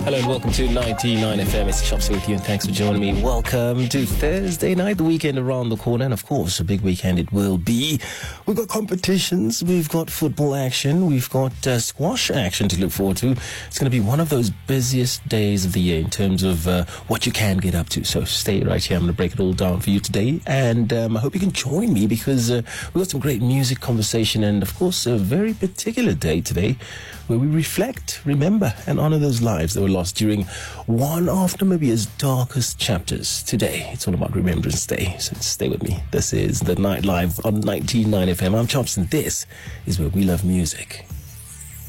Hello and welcome to 99 FM. It's Chops with you and thanks for joining me. Welcome to Thursday night, the weekend around the corner. And of course, a big weekend it will be. We've got competitions, we've got football action, we've got squash action to look forward to. It's going to be one of those busiest days of the year in terms of what you can get up to. So stay right here. I'm going to break it all down for you today. And I hope you can join me because we've got some great music, conversation, and of course, a very particular day today where we reflect, remember, and honor those lives that were lost during one of Namibia's darkest chapters. Today, it's all about Remembrance Day, so stay with me. This is The Night Live on 99 FM. I'm Chops, and this is where we love music.